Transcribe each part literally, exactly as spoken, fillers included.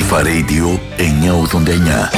Αλφα Radio εννιακόσια ογδόντα εννιά.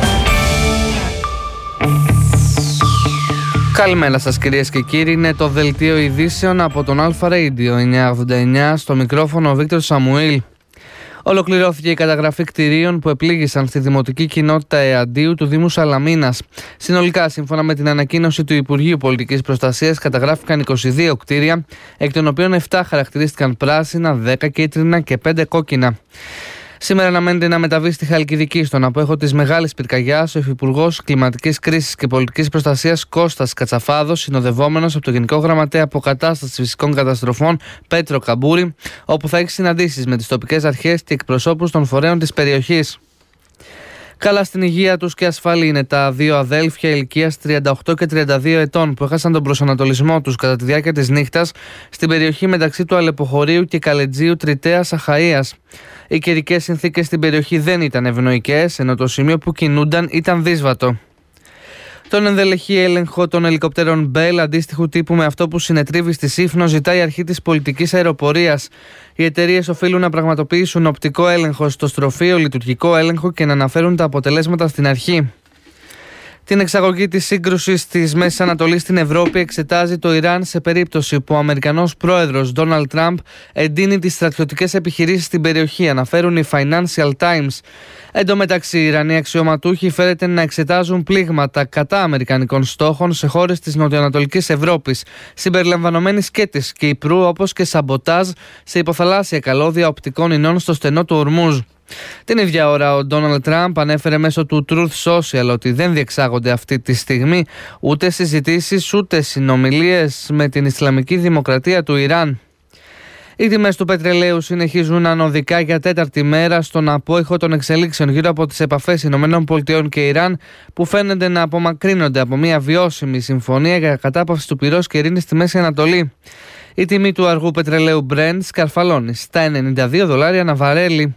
Καλημέρα σας κυρίες και κύριοι, είναι το δελτίο ειδήσεων από τον Αλφα Radio εννιακόσια ογδόντα εννιά, στο μικρόφωνο ο Βίκτορ Σαμουήλ. Ολοκληρώθηκε η καταγραφή κτηρίων που επλήγησαν στη δημοτική κοινότητα Εαντίου του Δήμου Σαλαμίνας. Συνολικά, σύμφωνα με την ανακοίνωση του Υπουργείου Πολιτικής Προστασίας, καταγράφηκαν είκοσι δύο κτίρια, εκ των οποίων επτά χαρακτηρίστηκαν πράσινα, δέκα κίτρινα και πέντε κόκκινα. Σήμερα αναμένεται να μεταβεί στη Χαλκιδική, στον απόϊχο της μεγάλης πυρκαγιάς, ο Υφυπουργός Κλιματικής Κρίσης και Πολιτικής Προστασίας Κώστας Κατσαφάδος, συνοδευόμενος από το Γενικό Γραμματέα Αποκατάστασης Φυσικών Καταστροφών Πέτρο Καμπούρη, όπου θα έχει συναντήσεις με τις τοπικές αρχές και εκπροσώπους των φορέων της περιοχής. Καλά στην υγεία τους και ασφαλή είναι τα δύο αδέλφια ηλικίας τριάντα οκτώ και τριάντα δύο ετών που έχασαν τον προσανατολισμό τους κατά τη διάρκεια της νύχτας στην περιοχή μεταξύ του Αλεποχωρίου και Καλετζίου Τριτέας Αχαΐας. Οι καιρικές συνθήκες στην περιοχή δεν ήταν ευνοϊκές, ενώ το σημείο που κινούνταν ήταν δύσβατο. Τον ενδελεχή έλεγχο των ελικοπτέρων Bell, αντίστοιχου τύπου με αυτό που συνετρίβει στη Σύφνο, ζητάει η αρχή της πολιτικής αεροπορίας. Οι εταιρείες οφείλουν να πραγματοποιήσουν οπτικό έλεγχο στο στροφείο, λειτουργικό έλεγχο και να αναφέρουν τα αποτελέσματα στην αρχή. Την εξαγωγή της σύγκρουσης της Μέσης Ανατολής στην Ευρώπη εξετάζει το Ιράν σε περίπτωση που ο Αμερικανός πρόεδρος Ντόναλντ Τραμπ εντείνει τις στρατιωτικές επιχειρήσεις στην περιοχή, αναφέρουν οι Financial Times. Εν τω μεταξύ, οι Ιρανοί αξιωματούχοι φέρεται να εξετάζουν πλήγματα κατά αμερικανικών στόχων σε χώρες της νοτιοανατολικής Ευρώπης, συμπεριλαμβανομένης και της Κύπρου, όπως και σαμποτάζ σε υποθαλάσσια καλώδια οπτικών ινών στο στενό του Ορμούζ. Την ίδια ώρα, ο Ντόναλντ Τραμπ ανέφερε μέσω του Truth Social ότι δεν διεξάγονται αυτή τη στιγμή ούτε συζητήσεις ούτε συνομιλίες με την Ισλαμική Δημοκρατία του Ιράν. Οι τιμές του πετρελαίου συνεχίζουν ανωδικά για τέταρτη μέρα στον απόϊχο των εξελίξεων γύρω από τις επαφές ΗΠΑ και Ιράν, που φαίνονται να απομακρύνονται από μια βιώσιμη συμφωνία για κατάπαυση του πυρός και ειρήνης στη Μέση Ανατολή. Η τιμή του αργού πετρελαίου Brent σκαρφαλώνει στα ενενήντα δύο δολάρια ανά βαρέλι.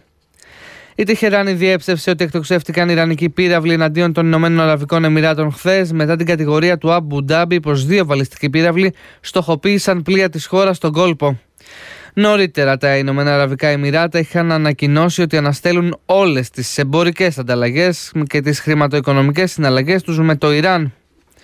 Η Τεχεράνη διέψευσε ότι εκτοξεύτηκαν ιρανικοί πύραυλοι εναντίον των Ηνωμένων Αραβικών Εμιράτων χθες, μετά την κατηγορία του Αμπου Ντάμπι πως δύο βαλιστικοί πύραυλοι στοχοποίησαν πλοία της χώρας στον κόλπο. Νωρίτερα, τα Ηνωμένα Αραβικά Εμιράτα είχαν ανακοινώσει ότι αναστέλουν όλες τις εμπορικές ανταλλαγές και τις χρηματοοικονομικές συναλλαγές τους με το Ιράν.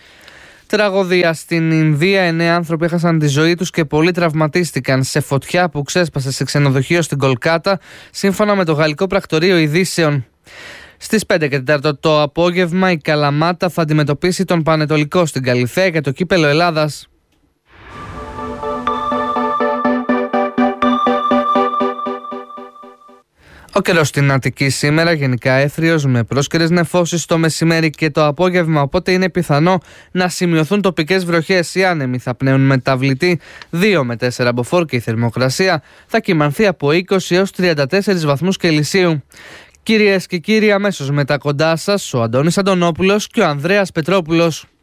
Τραγωδία στην Ινδία. Εννέα άνθρωποι έχασαν τη ζωή τους και πολλοί τραυματίστηκαν σε φωτιά που ξέσπασε σε ξενοδοχείο στην Κολκάτα, σύμφωνα με το γαλλικό πρακτορείο ειδήσεων. Στις πέντε και τέσσερα το απόγευμα η Καλαμάτα θα αντιμετωπίσει τον Πανετολικό στην Καλιθέα για το κύπελλο Ελλάδας. Ο καιρός στην Αττική σήμερα γενικά έθριος με πρόσκαιρες νεφώσεις το μεσημέρι και το απόγευμα, οπότε είναι πιθανό να σημειωθούν τοπικές βροχές. Οι άνεμοι θα πνέουν μεταβλητή δύο με τέσσερα μποφόρ και η θερμοκρασία θα κυμανθεί από είκοσι έως τριάντα τέσσερις βαθμούς Κελσίου. Κυρίες και κύριοι, αμέσως μετά κοντά σας ο Αντώνης Αντωνόπουλος και ο Ανδρέας Πετρόπουλος.